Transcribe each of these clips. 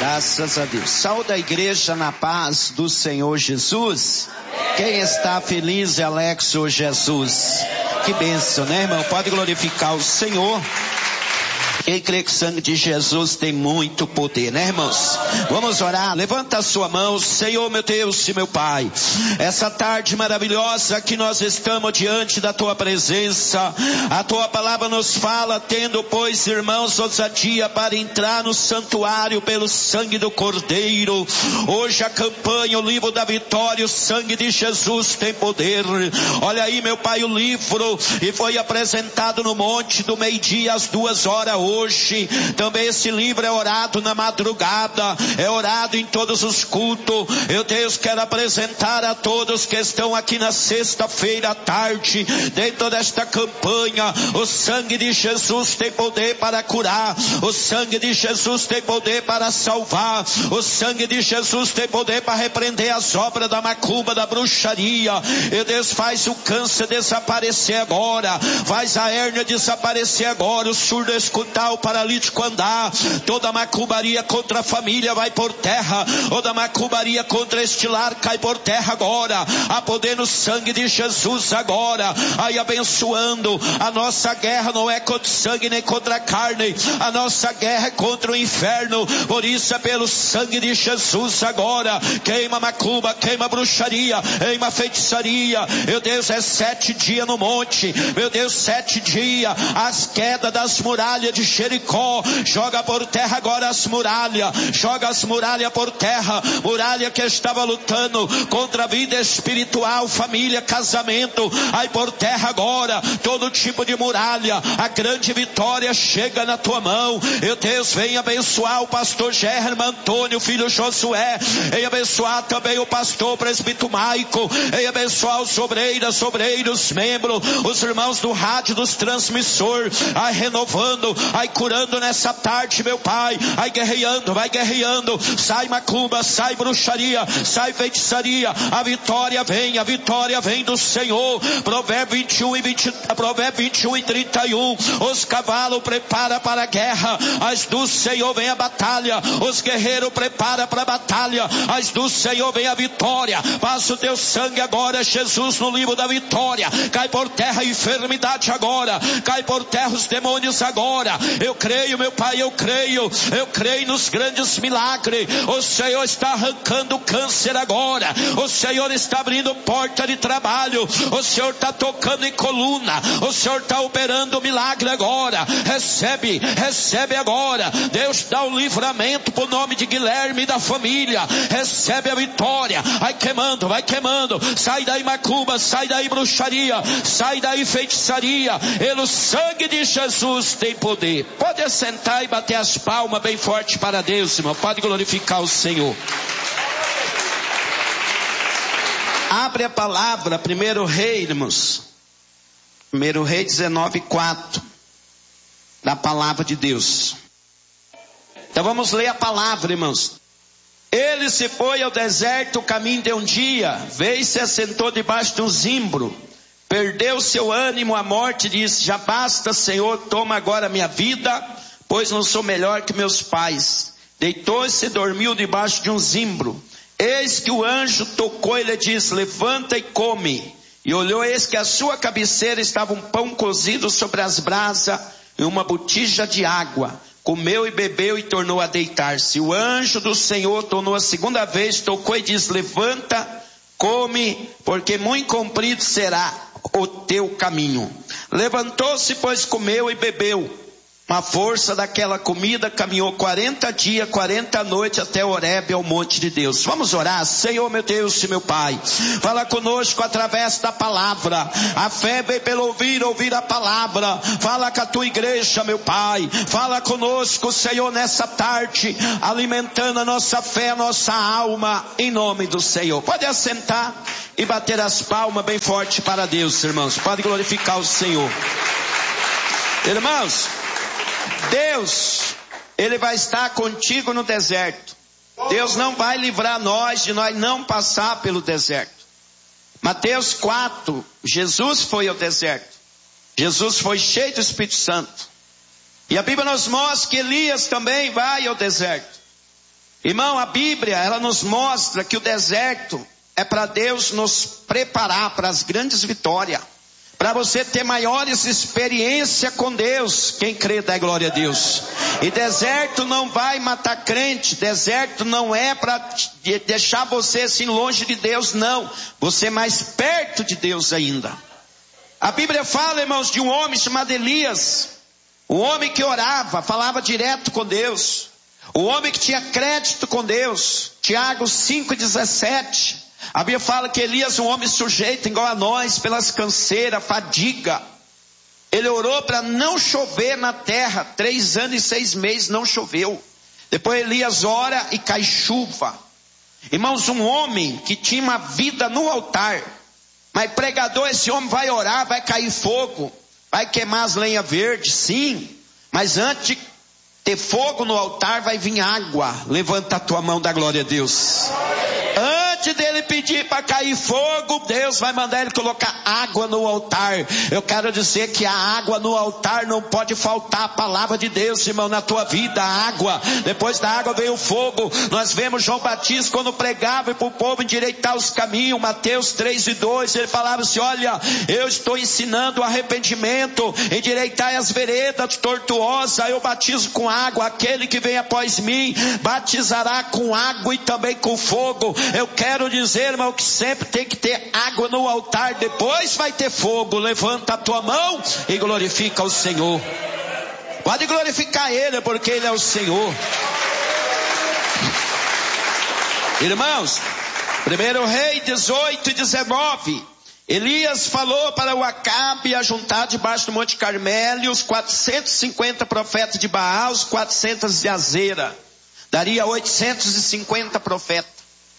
Graças a Deus. Saúde a igreja na paz do Senhor Jesus. Quem está feliz e alegre, o Jesus. Que bênção, né, irmão? Pode glorificar o Senhor. Quem crê que o sangue de Jesus tem muito poder, né, irmãos? Vamos orar. Levanta a sua mão. Senhor, meu Deus e meu Pai, essa tarde maravilhosa que nós estamos diante da tua presença, a tua palavra nos fala, tendo, pois, irmãos, ousadia para entrar no santuário pelo sangue do Cordeiro. Hoje a campanha, o livro da vitória, o sangue de Jesus tem poder. Olha aí, meu Pai, o livro, e foi apresentado no monte do meio-dia às 2h hoje. Também esse livro é orado na madrugada, é orado em todos os cultos. Eu, Deus, quero apresentar a todos que estão aqui na sexta-feira à tarde, dentro desta campanha. O sangue de Jesus tem poder para curar, o sangue de Jesus tem poder para salvar, o sangue de Jesus tem poder para repreender as obras da macumba, da bruxaria. E Deus, faz o câncer desaparecer agora, faz a hérnia desaparecer agora, o surdo escutar, o paralítico andar. Toda macumbaria contra a família vai por terra, toda macumbaria contra este lar cai por terra agora. Há poder no sangue de Jesus agora. Aí abençoando. A nossa guerra não é contra sangue nem contra a carne, a nossa guerra é contra o inferno. Por isso é pelo sangue de Jesus agora. Queima macumba, queima bruxaria, queima feitiçaria. Meu Deus, é 7 dias no monte, meu Deus, 7 dias, as quedas das muralhas de Jericó. Joga por terra agora as muralhas, joga as muralhas por terra. Muralha que estava lutando contra a vida espiritual, família, casamento, aí por terra agora, todo tipo de muralha. A grande vitória chega na tua mão. Meu Deus, vem abençoar o pastor German Antônio, filho Josué, vem abençoar também o pastor presbítero Maico, vem abençoar os obreiros, membros, os irmãos do rádio, dos transmissores, aí renovando, aí curando nessa tarde, meu Pai. Aí guerreando, vai guerreando. Sai macumba, sai bruxaria, sai feitiçaria. A vitória vem do Senhor. Provérbio 21 e 31. Os cavalos prepara para a guerra, as do Senhor vem a batalha. Os guerreiros prepara para a batalha, as do Senhor vem a vitória. Passa o teu sangue agora, Jesus, no livro da vitória. Cai por terra a enfermidade agora, cai por terra os demônios agora. Eu creio, meu Pai, eu creio nos grandes milagres. O Senhor está arrancando câncer agora, o Senhor está abrindo porta de trabalho, o Senhor está tocando em coluna, o Senhor está operando milagre agora. Recebe agora. Deus dá o livramento pro nome de Guilherme e da família. Recebe a vitória. Vai queimando. Sai daí macumba, sai daí bruxaria, sai daí feitiçaria. Pelo sangue de Jesus tem poder. Pode sentar e bater as palmas bem forte para Deus, irmão. Pode glorificar o Senhor. Abre a palavra, 1 Rei, irmãos. 1 Rei 19:4. Da palavra de Deus. Então vamos ler a palavra, irmãos. Ele se foi ao deserto, o caminho de um dia, veio e se assentou debaixo de um zimbro. Perdeu seu ânimo à morte e disse: já basta, Senhor, toma agora minha vida, pois não sou melhor que meus pais. Deitou-se e dormiu debaixo de um zimbro. Eis que o anjo tocou e lhe disse: levanta e come. E olhou, eis que à sua cabeceira estava um pão cozido sobre as brasas e uma botija de água. Comeu e bebeu e tornou a deitar-se. O anjo do Senhor tornou a segunda vez, tocou e disse: levanta, come, porque muito comprido será o teu caminho. Levantou-se, pois comeu e bebeu. A força daquela comida caminhou 40 dias, 40 noites até Horebe, ao monte de Deus. Vamos orar. Senhor, meu Deus e meu Pai, fala conosco através da palavra. A fé vem pelo ouvir a palavra. Fala com a tua igreja, meu Pai. Fala conosco, Senhor, nessa tarde, alimentando a nossa fé, a nossa alma, em nome do Senhor. Pode assentar e bater as palmas bem forte para Deus, irmãos. Pode glorificar o Senhor. Irmãos, Deus, Ele vai estar contigo no deserto. Deus não vai livrar nós de nós não passar pelo deserto. Mateus 4, Jesus foi ao deserto. Jesus foi cheio do Espírito Santo. E a Bíblia nos mostra que Elias também vai ao deserto. Irmão, a Bíblia, ela nos mostra que o deserto é para Deus nos preparar para as grandes vitórias. Para você ter maiores experiências com Deus. Quem crê dá glória a Deus. E deserto não vai matar crente. Deserto não é para deixar você assim longe de Deus, não. Você mais perto de Deus ainda. A Bíblia fala, irmãos, de um homem chamado Elias. Um homem que orava, falava direto com Deus. O homem que tinha crédito com Deus. Tiago 5,17. A Bíblia fala que Elias, um homem sujeito igual a nós, pelas canseiras, fadiga. Ele orou para não chover na terra. 3 anos e 6 meses não choveu. Depois Elias ora e cai chuva. Irmãos, um homem que tinha uma vida no altar. Mas pregador, esse homem vai orar, vai cair fogo. Vai queimar as lenhas verdes, sim. Mas antes de ter fogo no altar, vai vir água. Levanta a tua mão, dá glória a Deus. Antes dele pedir para cair fogo, Deus vai mandar ele colocar água no altar. Eu quero dizer que a água no altar não pode faltar. A palavra de Deus, irmão, na tua vida, a água. Depois da água veio o fogo. Nós vemos João Batista quando pregava para o povo endireitar os caminhos. Mateus 3:2, ele falava assim: olha, eu estou ensinando o arrependimento, endireitar as veredas tortuosas. Eu batizo com água. Aquele que vem após mim batizará com água e também com fogo. Eu quero dizer, irmão, que sempre tem que ter água no altar. Depois vai ter fogo. Levanta a tua mão e glorifica o Senhor. Pode glorificar Ele, porque Ele é o Senhor. Irmãos, 1 Reis 18:19. Elias falou para o Acabe ajuntar debaixo do Monte Carmelo os 450 profetas de Baal, os 400 de Azera. Daria 850 profetas.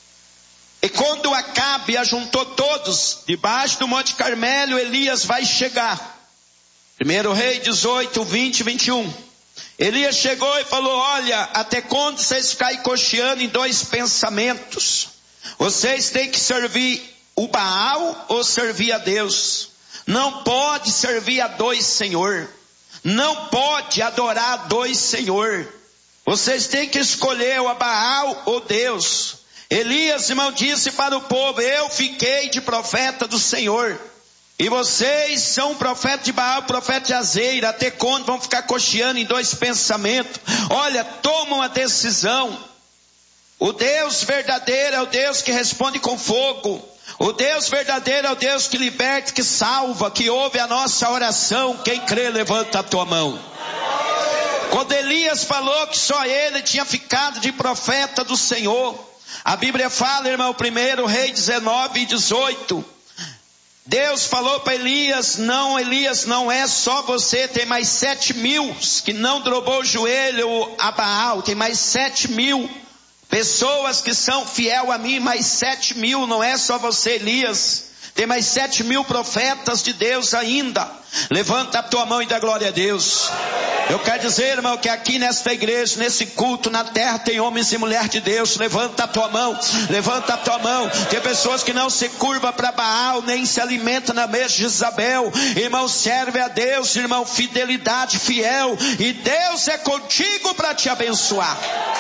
E quando Acabe ajuntou todos debaixo do Monte Carmelo, Elias vai chegar. 1 Reis 18, 20 e 21. Elias chegou e falou: olha, até quando vocês ficarem cocheando em 2 pensamentos? Vocês têm que servir o Baal ou servir a Deus? Não pode servir a 2 senhor. Não pode adorar a 2 senhor. Vocês têm que escolher o Baal ou Deus. Elias, irmão, disse para o povo: eu fiquei de profeta do Senhor. E vocês são profeta de Baal, profeta de Azera. Até quando vão ficar cocheando em 2 pensamentos? Olha, toma uma decisão. O Deus verdadeiro é o Deus que responde com fogo. O Deus verdadeiro é o Deus que liberta, que salva, que ouve a nossa oração. Quem crê, levanta a tua mão. Quando Elias falou que só ele tinha ficado de profeta do Senhor, a Bíblia fala, irmão, 1 Reis 19:18. Deus falou para Elias: não é só você, tem mais 7.000 que não dobrou o joelho a Baal, tem mais 7.000 pessoas que são fiel a mim, mais 7.000, não é só você, Elias. Tem mais 7.000 profetas de Deus ainda. Levanta a tua mão e dá glória a Deus. Eu quero dizer, irmão, que aqui nesta igreja, nesse culto, na terra, tem homens e mulheres de Deus. Levanta a tua mão, levanta a tua mão. Tem pessoas que não se curvam para Baal, nem se alimentam na mesa de Isabel. Irmão, serve a Deus, irmão, fidelidade, fiel. E Deus é contigo para te abençoar.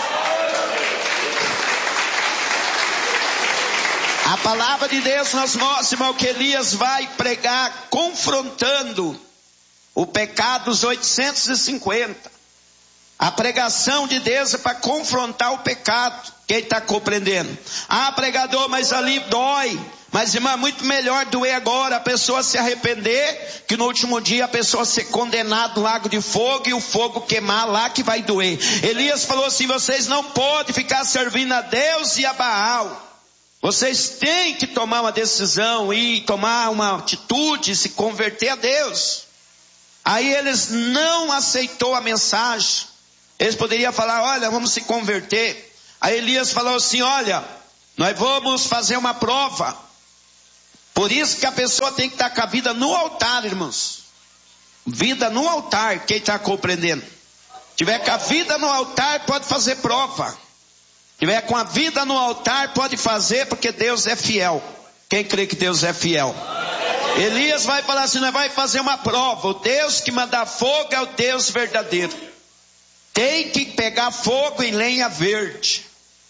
A palavra de Deus nos mostra, irmão, que Elias vai pregar confrontando o pecado dos 850. A pregação de Deus é para confrontar o pecado. Quem está compreendendo? Ah, pregador, mas ali dói. Mas, irmão, é muito melhor doer agora, a pessoa se arrepender, que no último dia a pessoa ser condenada no lago de fogo e o fogo queimar lá, que vai doer. Elias falou assim: vocês não podem ficar servindo a Deus e a Baal. Vocês têm que tomar uma decisão e tomar uma atitude, se converter a Deus. Aí eles não aceitou a mensagem. Eles poderiam falar: olha, vamos se converter. Aí Elias falou assim: olha, nós vamos fazer uma prova. Por isso que a pessoa tem que estar com a vida no altar, irmãos. Vida no altar, quem está compreendendo? Tiver com a vida no altar, pode fazer prova. Tiver com a vida no altar, pode fazer, porque Deus é fiel. Quem crê que Deus é fiel? Elias vai falar assim: nós vai fazer uma prova. O Deus que manda fogo é o Deus verdadeiro. Tem que pegar fogo em lenha verde.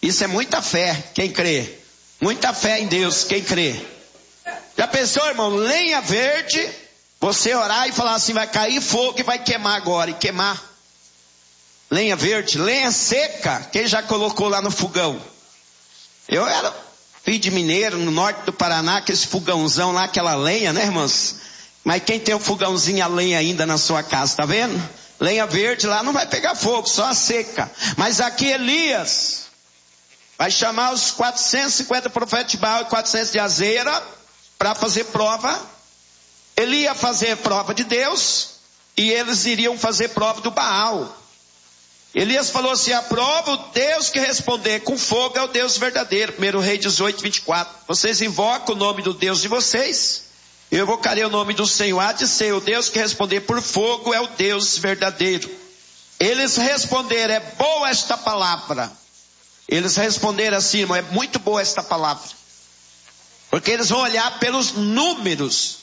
Isso é muita fé, quem crê. Muita fé em Deus, quem crê. Já pensou, irmão, lenha verde, você orar e falar assim, vai cair fogo e vai queimar agora, e queimar. Lenha verde, lenha seca, quem já colocou lá no fogão? Eu era filho de mineiro, no norte do Paraná, aquele fogãozão lá, aquela lenha, né, irmãos? Mas quem tem um fogãozinho a lenha ainda na sua casa, tá vendo? Lenha verde lá não vai pegar fogo, só a seca. Mas aqui Elias vai chamar os 450 profetas de Baal e 400 de Azeira para fazer prova. Ele ia fazer prova de Deus e eles iriam fazer prova do Baal. Elias falou assim, a prova, o Deus que responder com fogo é o Deus verdadeiro. 1 Reis 18, 24. Vocês invocam o nome do Deus de vocês, eu invocarei o nome do Senhor. Há de ser o Deus que responder por fogo é o Deus verdadeiro. Eles responderam, é boa esta palavra. Eles responderam assim, irmão, é muito boa esta palavra. Porque eles vão olhar pelos números.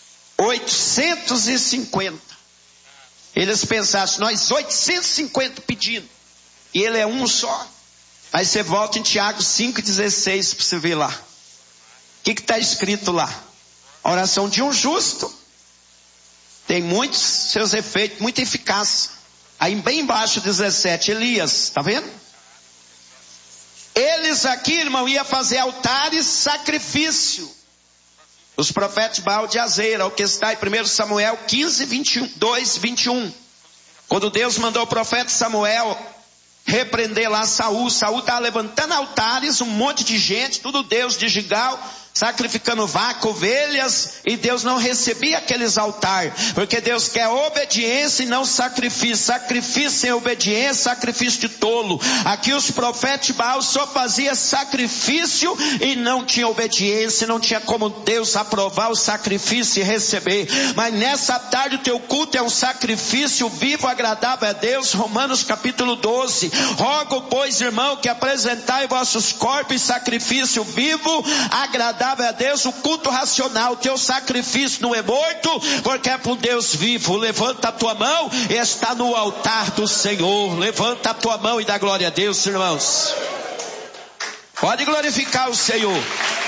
850. Eles pensaram, nós 850 pedindo. E ele é um só. Aí você volta em Tiago 5,16 para você ver lá. O que está escrito lá? A oração de um justo tem muitos seus efeitos, muita eficácia. Aí bem embaixo 17, Elias, tá vendo? Eles aqui, irmão, iam fazer altares, sacrifício. Os profetas Baal de Azeira, o que está em 1 Samuel 15, 22, 21. Quando Deus mandou o profeta Samuel repreender lá Saul estava levantando altares, um monte de gente, tudo Deus de Gigal, sacrificando vaca, ovelhas, e Deus não recebia aqueles altares, porque Deus quer obediência e não sacrifício. Sacrifício sem obediência, sacrifício de tolo. Aqui os profetas de Baal só faziam sacrifício e não tinha obediência, não tinha como Deus aprovar o sacrifício e receber. Mas nessa tarde o teu culto é um sacrifício vivo, agradável a Deus. Romanos capítulo 12. Rogo, pois, irmão, que apresentai vossos corpos em sacrifício vivo, agradável a Deus, o culto racional. O teu sacrifício não é morto, porque é para um Deus vivo. Levanta a tua mão e está no altar do Senhor. Levanta a tua mão e dá glória a Deus, irmãos. Pode glorificar o Senhor.